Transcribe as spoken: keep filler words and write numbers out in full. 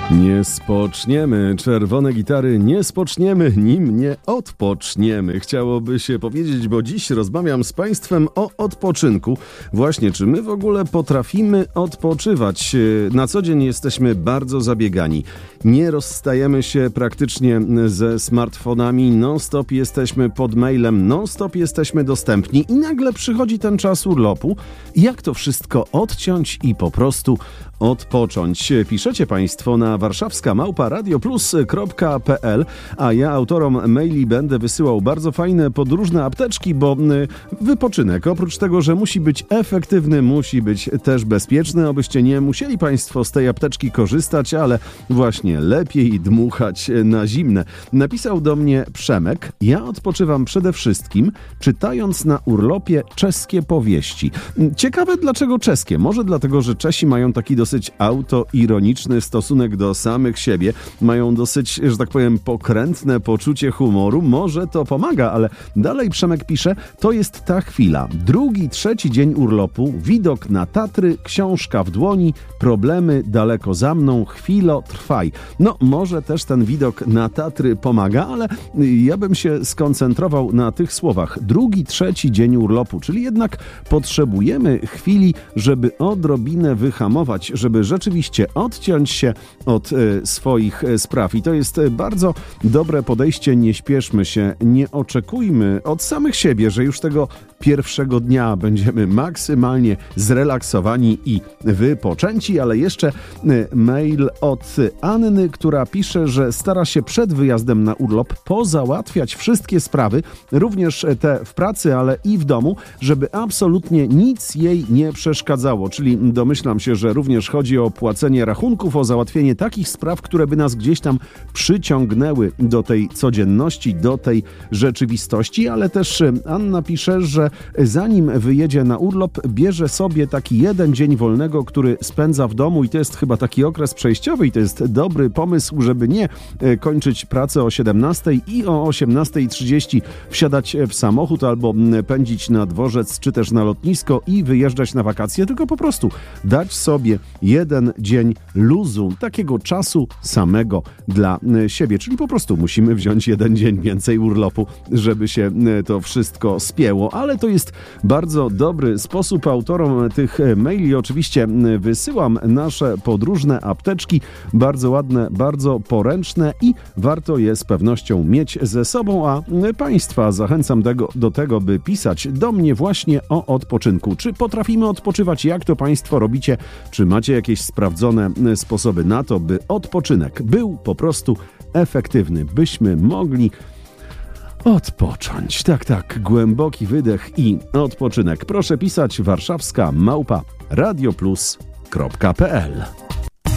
Nie spoczniemy, czerwone gitary, nie spoczniemy, nim nie odpoczniemy. Chciałoby się powiedzieć, bo dziś rozmawiam z Państwem o odpoczynku. Właśnie, czy my w ogóle potrafimy odpoczywać? Na co dzień jesteśmy bardzo zabiegani. Nie rozstajemy się praktycznie ze smartfonami, non-stop jesteśmy pod mailem, non-stop jesteśmy dostępni i nagle przychodzi ten czas urlopu. Jak to wszystko odciąć i po prostu odpocząć? Piszecie Państwo na warszawska małpa radioplus kropka pe el, a ja autorom maili będę wysyłał bardzo fajne podróżne apteczki, bo wypoczynek, oprócz tego, że musi być efektywny, musi być też bezpieczny, abyście nie musieli Państwo z tej apteczki korzystać, ale właśnie lepiej dmuchać na zimne. Napisał do mnie Przemek: ja odpoczywam przede wszystkim czytając na urlopie czeskie powieści. Ciekawe, dlaczego czeskie? Może dlatego, że Czesi mają taki dosyć autoironiczny stosunek do samych siebie, mają dosyć, że tak powiem, pokrętne poczucie humoru. Może to pomaga, ale dalej Przemek pisze: to jest ta chwila. Drugi, trzeci dzień urlopu, widok na Tatry, książka w dłoni, problemy daleko za mną, chwilo, trwaj. No, może też ten widok na Tatry pomaga, ale ja bym się skoncentrował na tych słowach. Drugi, trzeci dzień urlopu, czyli jednak potrzebujemy chwili, żeby odrobinę wyhamować, żeby rzeczywiście odciąć się od e, swoich e, spraw. I to jest bardzo dobre podejście. Nie śpieszmy się, nie oczekujmy od samych siebie, że już tego pierwszego dnia będziemy maksymalnie zrelaksowani i wypoczęci, ale jeszcze e, mail od Anny, która pisze, że stara się przed wyjazdem na urlop pozałatwiać wszystkie sprawy, również te w pracy, ale i w domu, żeby absolutnie nic jej nie przeszkadzało. Czyli domyślam się, że również chodzi o płacenie rachunków, o załatwienie takich spraw, które by nas gdzieś tam przyciągnęły do tej codzienności, do tej rzeczywistości, ale też Anna pisze, że zanim wyjedzie na urlop, bierze sobie taki jeden dzień wolnego, który spędza w domu i to jest chyba taki okres przejściowy i to jest dobry pomysł, żeby nie kończyć pracę o siedemnastej i o osiemnastej trzydzieści wsiadać w samochód albo pędzić na dworzec czy też na lotnisko i wyjeżdżać na wakacje, tylko po prostu dać sobie jeden dzień luzu, takiego czasu samego dla siebie, czyli po prostu musimy wziąć jeden dzień więcej urlopu, żeby się to wszystko spięło, ale to jest bardzo dobry sposób. Autorom tych maili oczywiście wysyłam nasze podróżne apteczki, bardzo ładne, bardzo poręczne i warto je z pewnością mieć ze sobą, a Państwa zachęcam tego, do tego, by pisać do mnie właśnie o odpoczynku. Czy potrafimy odpoczywać? Jak to Państwo robicie? Czy macie jakieś sprawdzone sposoby na to, by odpoczynek był po prostu efektywny, byśmy mogli odpocząć. Tak, tak, głęboki wydech i odpoczynek. Proszę pisać warszawska małpa radioplus kropka pe el.